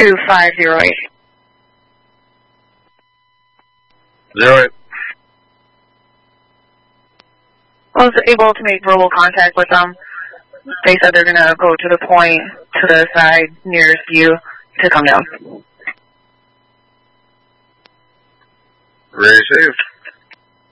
2508. 08. I was able to make verbal contact with them. They said they're going to go to the point to the side nearest you to come down. Received.